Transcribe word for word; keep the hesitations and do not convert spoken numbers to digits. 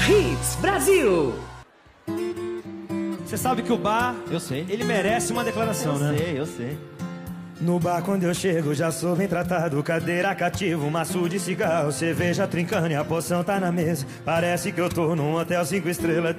Hits Brasil. Você sabe que o bar, Eu sei. ele merece uma declaração, Eu né? sei, eu sei. No bar quando eu chego já sou bem tratado. Cadeira cativa, um maço de cigarro, cerveja trincando e a poção tá na mesa. Parece que eu tô num hotel cinco estrelas.